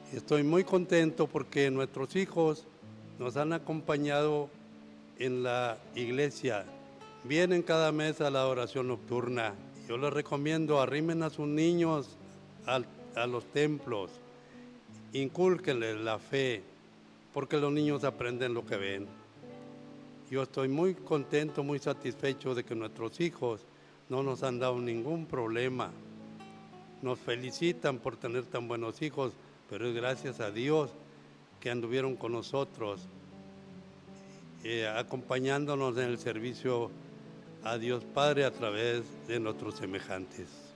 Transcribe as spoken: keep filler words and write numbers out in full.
Estoy muy contento porque nuestros hijos nos han acompañado en la iglesia. Vienen cada mes a la oración nocturna. Yo les recomiendo, arrimen a sus niños al- a los templos, incúlquenles la fe, porque los niños aprenden lo que ven. Yo estoy muy contento, muy satisfecho de que nuestros hijos no nos han dado ningún problema. Nos felicitan por tener tan buenos hijos, pero es gracias a Dios que anduvieron con nosotros, eh, acompañándonos en el servicio a Dios Padre a través de nuestros semejantes.